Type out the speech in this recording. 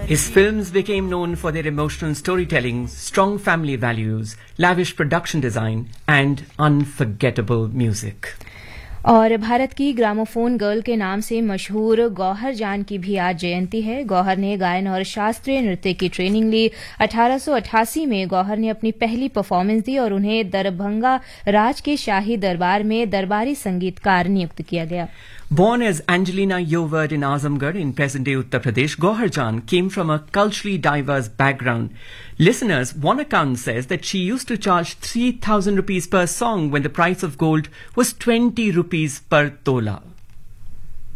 His films became known for their emotional storytelling, strong family values, lavish production design, and unforgettable music. और भारत की gramophone girl के नाम से मशहूर गौहर जान की भी आज जयंती है। गौहर ने गायन और शास्त्रीय नृत्य की ट्रेनिंग ली। 1888 में गौहर ने अपनी पहली परफॉर्मेंस दी और उन्हें दरभंगा राज के शाही दरबार में दरबारी संगीतकार नियुक्त किया गया। Born as Angelina Yovard in Azamgarh in present-day Uttar Pradesh, Gauhar Jaan came from a culturally diverse background. Listeners, one account says that she used to charge 3,000 rupees per song when the price of gold was 20 rupees per tola.